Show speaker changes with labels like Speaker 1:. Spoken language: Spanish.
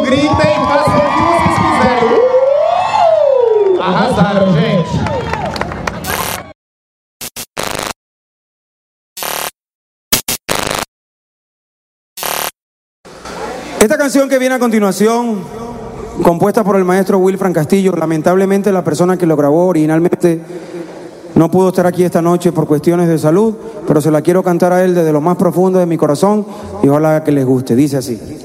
Speaker 1: gritem, façam o que vocês quiserem. Arrasaram, gente.
Speaker 2: Esta canción que viene a continuación, compuesta por el maestro Wilfran Castillo, lamentablemente la persona que lo grabó originalmente no pudo estar aquí esta noche por cuestiones de salud, pero se la quiero cantar a él desde lo más profundo de mi corazón y ojalá que les guste. Dice así.